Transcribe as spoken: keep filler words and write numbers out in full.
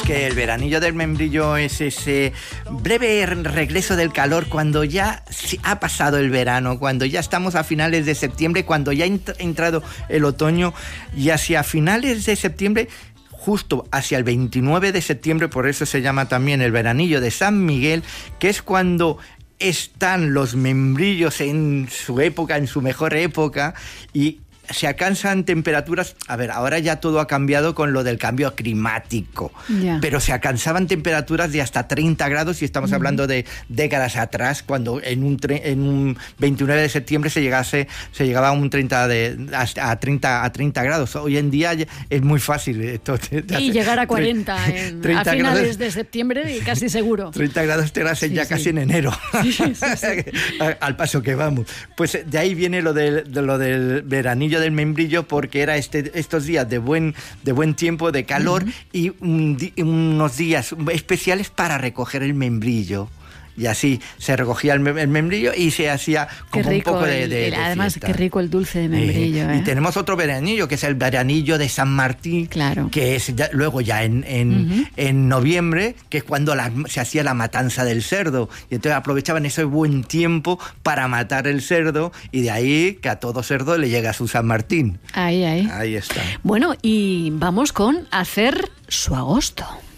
que el veranillo del membrillo es ese breve regreso del calor cuando ya ha pasado el verano, cuando ya estamos a finales de septiembre, cuando ya ha entrado el otoño, y hacia finales de septiembre, justo hacia el veintinueve de septiembre, por eso se llama también el veranillo de San Miguel, que es cuando están los membrillos en su época, en su mejor época, y se alcanzan temperaturas, a ver, ahora ya todo ha cambiado con lo del cambio climático, yeah. pero se alcanzaban temperaturas de hasta treinta grados, y estamos uh-huh. hablando de décadas atrás, cuando en un, tre- en un veintinueve de septiembre se llegase, se llegaba a un treinta de, a, treinta, a treinta grados. Hoy en día es muy fácil esto. Y llegar a cuarenta en, a finales grados, de septiembre, casi seguro. treinta grados te hacen sí, ya sí. casi en enero, sí, sí, sí. al paso que vamos. Pues de ahí viene lo del, de lo del veranillo del membrillo, porque era este, estos días de buen, de buen tiempo, de calor, uh-huh. y un, unos días especiales para recoger el membrillo. Y así se recogía el, el membrillo y se hacía como un poco de, de, el, de además, fiesta. Qué rico el dulce de membrillo. Eh, ¿eh? Y tenemos otro veranillo, que es el veranillo de San Martín, claro. que es ya, luego ya en, en, uh-huh. en noviembre, que es cuando la, se hacía la matanza del cerdo. Y entonces aprovechaban ese buen tiempo para matar el cerdo, y de ahí que a todo cerdo le llega su San Martín. Ahí, ahí. Ahí está. Bueno, y vamos con hacer su agosto.